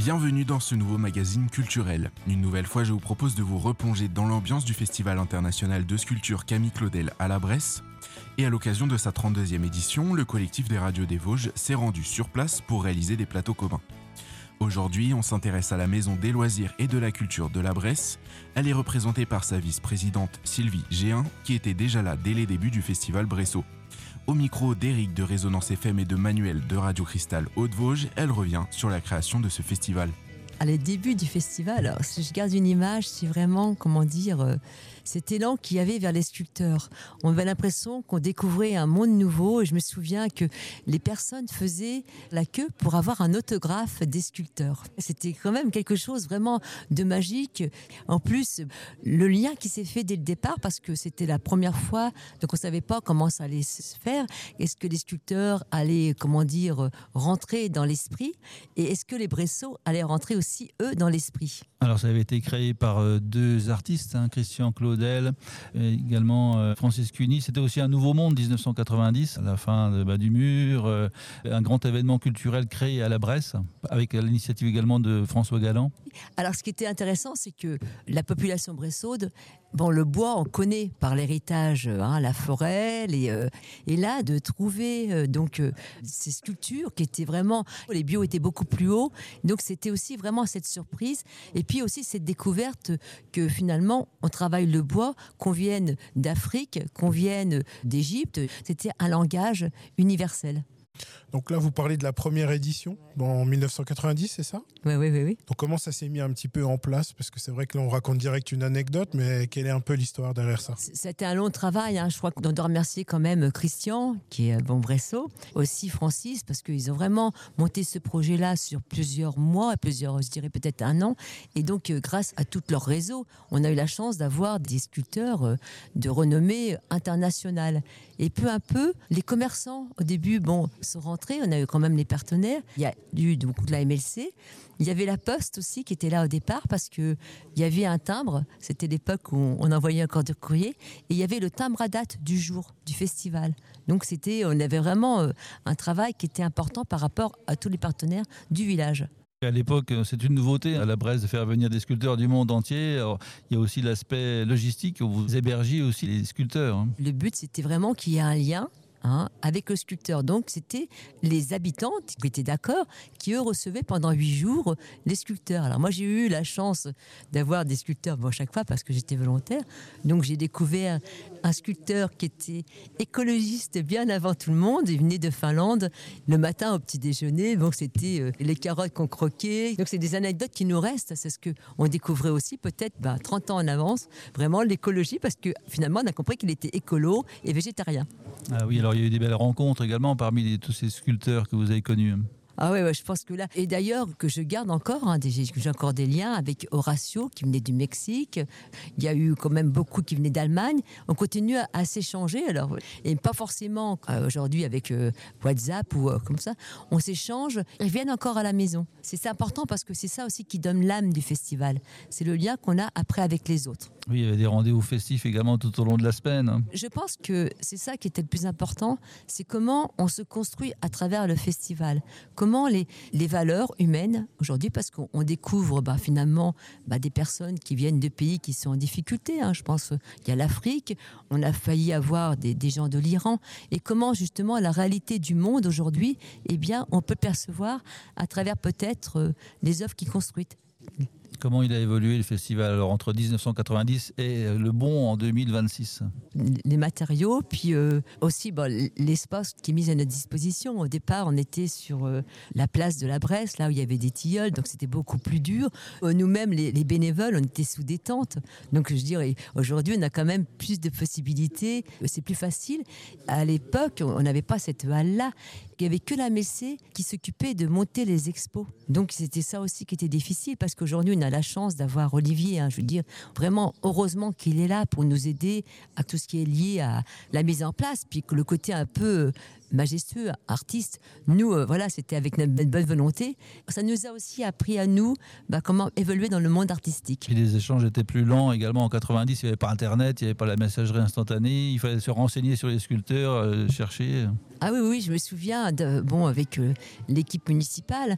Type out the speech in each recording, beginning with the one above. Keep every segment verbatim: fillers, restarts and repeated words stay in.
Bienvenue dans ce nouveau magazine culturel. Une nouvelle fois, je vous propose de vous replonger dans l'ambiance du Festival international de sculpture Camille Claudel à la Bresse. Et à l'occasion de sa trente-deuxième édition, le collectif des radios des Vosges s'est rendu sur place pour réaliser des plateaux communs. Aujourd'hui, on s'intéresse à la Maison des loisirs et de la culture de la Bresse. Elle est représentée par sa vice-présidente Sylvie Géhin, qui était déjà là dès les débuts du festival Bresso. Au micro d'Éric de Résonance F M et de Manuel de Radio Cristal Haute-Vosges, elle revient sur la création de ce festival. À les débuts du festival, alors, si je garde une image, c'est vraiment, comment dire, euh, cet élan qu'il y avait vers les sculpteurs. On avait l'impression qu'on découvrait un monde nouveau et je me souviens que les personnes faisaient la queue pour avoir un autographe des sculpteurs. C'était quand même quelque chose vraiment de magique. En plus, le lien qui s'est fait dès le départ, parce que c'était la première fois, donc on ne savait pas comment ça allait se faire. Est-ce que les sculpteurs allaient, comment dire, rentrer dans l'esprit et est-ce que les Bressos allaient rentrer aussi aussi, eux, dans l'esprit. Alors, ça avait été créé par euh, deux artistes, hein, Christian Claudel et également euh, Francis Cuny. C'était aussi un nouveau monde, dix-neuf cent quatre-vingt-dix, à la fin de, bah, du mur, euh, un grand événement culturel créé à la Bresse, avec l'initiative également de François Galland. Alors, ce qui était intéressant, c'est que la population bressaude, bon, le bois, on connaît par l'héritage, hein, la forêt, les, euh, et là, de trouver euh, donc euh, ces sculptures qui étaient vraiment, les bios étaient beaucoup plus hauts, donc c'était aussi vraiment cette surprise, et puis aussi cette découverte que finalement, on travaille le bois, qu'on vienne d'Afrique, qu'on vienne d'Égypte, c'était un langage universel. Donc là, vous parlez de la première édition, en dix-neuf cent quatre-vingt-dix, c'est ça ? Oui, oui, oui, oui. Donc comment ça s'est mis un petit peu en place ? Parce que c'est vrai que là, on raconte direct une anecdote, mais quelle est un peu l'histoire derrière ça ? C'était un long travail. Hein. Je crois qu'on doit remercier quand même Christian, qui est bon Bresso, aussi Francis, parce qu'ils ont vraiment monté ce projet-là sur plusieurs mois, plusieurs, je dirais peut-être un an. Et donc, euh, grâce à tout leur réseau, on a eu la chance d'avoir des sculpteurs euh, de renommée internationale. Et peu à peu, les commerçants, au début, bon, sont rentrés. On a eu quand même les partenaires. Il y a eu beaucoup de la M L C. Il y avait la Poste aussi qui était là au départ parce que il y avait un timbre. C'était l'époque où on envoyait encore du courrier. Et il y avait le timbre à date du jour du festival. Donc c'était, on avait vraiment un travail qui était important par rapport à tous les partenaires du village. À l'époque, c'est une nouveauté à la Bresse de faire venir des sculpteurs du monde entier. Alors, il y a aussi l'aspect logistique où vous hébergiez aussi les sculpteurs. Le but, c'était vraiment qu'il y ait un lien Hein, avec le sculpteur. Donc, c'était les habitants qui étaient d'accord, qui, eux, recevaient pendant huit jours les sculpteurs. Alors, moi, j'ai eu la chance d'avoir des sculpteurs, bon, à chaque fois, parce que j'étais volontaire. Donc, j'ai découvert un sculpteur qui était écologiste bien avant tout le monde. Il venait de Finlande le matin au petit déjeuner. Donc, c'était euh, les carottes qu'on croquait. Donc, c'est des anecdotes qui nous restent. C'est ce qu'on découvrait aussi, peut-être ben, trente ans en avance, vraiment l'écologie, parce que finalement, on a compris qu'il était écolo et végétarien. Ah oui, alors il y a eu des belles rencontres également parmi les, tous ces sculpteurs que vous avez connus. Ah ouais, ouais, je pense que là... Et d'ailleurs, que je garde encore, hein, des, j'ai encore des liens avec Horacio, qui venait du Mexique. Il y a eu quand même beaucoup qui venaient d'Allemagne. On continue à, à s'échanger, alors, et pas forcément euh, aujourd'hui avec euh, WhatsApp ou euh, comme ça. On s'échange, ils viennent encore à la maison. C'est, c'est important parce que c'est ça aussi qui donne l'âme du festival. C'est le lien qu'on a après avec les autres. Oui, il y avait des rendez-vous festifs également tout au long de la semaine. Hein. Je pense que c'est ça qui était le plus important, c'est comment on se construit à travers le festival. Comment les, les valeurs humaines aujourd'hui, parce qu'on on découvre bah, finalement bah, des personnes qui viennent de pays qui sont en difficulté. Hein. Je pense qu'il y a l'Afrique, on a failli avoir des, des gens de l'Iran. Et comment justement la réalité du monde aujourd'hui, eh bien, on peut percevoir à travers peut-être euh, les œuvres qui construisent. Comment il a évolué le festival alors, entre dix-neuf cent quatre-vingt-dix et le bon en deux mille vingt-six ? Les matériaux, puis euh, aussi bon, l'espace qui est mis à notre disposition. Au départ, on était sur euh, la place de la Bresse, là où il y avait des tilleuls, donc c'était beaucoup plus dur. Euh, nous-mêmes, les, les bénévoles, on était sous des tentes. Donc je dirais, aujourd'hui, on a quand même plus de possibilités, c'est plus facile. À l'époque, on n'avait pas cette halle-là. Il n'y avait que la M L C qui s'occupait de monter les expos. Donc c'était ça aussi qui était difficile, parce qu'aujourd'hui, on a la chance d'avoir Olivier, hein, je veux dire, vraiment, heureusement qu'il est là pour nous aider à tout ce qui est lié à la mise en place, puis que le côté un peu majestueux, artiste, nous, euh, voilà, c'était avec notre bonne volonté. Ça nous a aussi appris à nous bah, comment évoluer dans le monde artistique. Et les échanges étaient plus lents également en quatre-vingt-dix, il n'y avait pas Internet, il n'y avait pas la messagerie instantanée, il fallait se renseigner sur les sculpteurs, euh, chercher. Ah oui, oui, je me souviens, de, bon, avec euh, l'équipe municipale,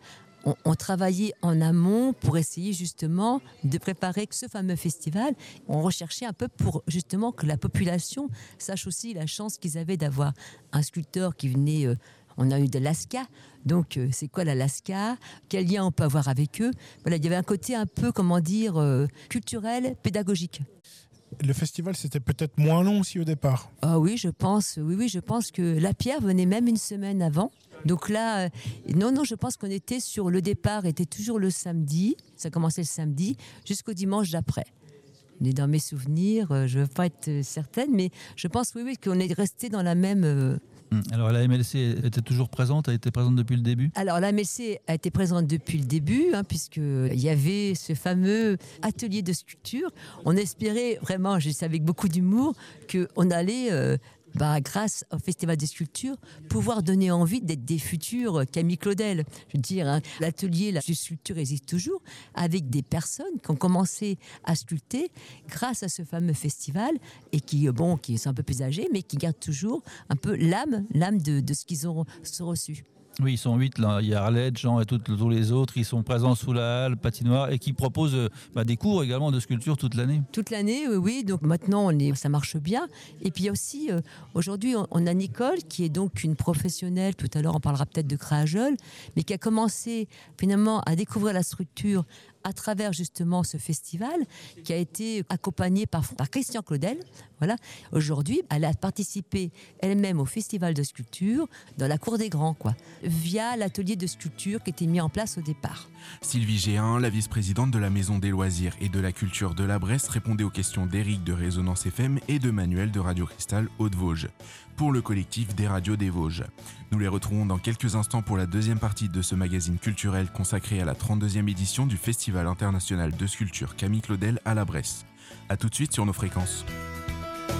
on, on travaillait en amont pour essayer justement de préparer ce fameux festival. On recherchait un peu pour justement que la population sache aussi la chance qu'ils avaient d'avoir un sculpteur qui venait... Euh, on a eu de l'Alaska, donc euh, c'est quoi l'Alaska? Quel lien on peut avoir avec eux? Voilà, il y avait un côté un peu, comment dire, euh, culturel, pédagogique. Le festival, c'était peut-être moins long aussi au départ. Ah oui, je pense, oui, oui, je pense que la pierre venait même une semaine avant. Donc là, euh, non, non, je pense qu'on était sur le départ, était toujours le samedi, ça commençait le samedi, jusqu'au dimanche d'après. Dans mes souvenirs, euh, je ne veux pas être certaine, mais je pense, oui, oui, qu'on est resté dans la même... Euh, Alors la M L C était toujours présente, elle était présente depuis le début? Alors la M L C a été présente depuis le début, hein, puisqu'il y avait ce fameux atelier de sculpture. On espérait vraiment, je sais avec beaucoup d'humour, qu'on allait... Euh, Bah, grâce au Festival des sculptures, pouvoir donner envie d'être des futurs Camille Claudel. Je veux dire, hein, l'atelier de sculpture existe toujours, avec des personnes qui ont commencé à sculpter grâce à ce fameux festival, et qui, bon, qui sont un peu plus âgés, mais qui gardent toujours un peu l'âme, l'âme de, de ce qu'ils ont reçu. Oui, ils sont huit là. Il y a Arlette, Jean et tous, tous les autres. Ils sont présents sous la halle, patinoire, et qui proposent bah, des cours également de sculpture toute l'année. Toute l'année, oui, oui. Donc maintenant, on est, ça marche bien. Et puis aussi, euh, aujourd'hui, on, on a Nicole, qui est donc une professionnelle. Tout à l'heure, on parlera peut-être de Créageul, mais qui a commencé finalement à découvrir la structure à travers justement ce festival, qui a été accompagné par, par Christian Claudel. Voilà. Aujourd'hui, elle a participé elle-même au festival de sculpture dans la Cour des Grands, quoi, via l'atelier de sculpture qui était mis en place au départ. Sylvie Géhin, la vice-présidente de la Maison des Loisirs et de la Culture de la Bresse, répondait aux questions d'Éric de Résonance F M et de Manuel de Radio Cristal Haute-Vosges, pour le collectif des radios des Vosges. Nous les retrouvons dans quelques instants pour la deuxième partie de ce magazine culturel consacré à la trente-deuxième édition du Festival international de sculpture Camille Claudel à la Bresse. A tout de suite sur nos fréquences.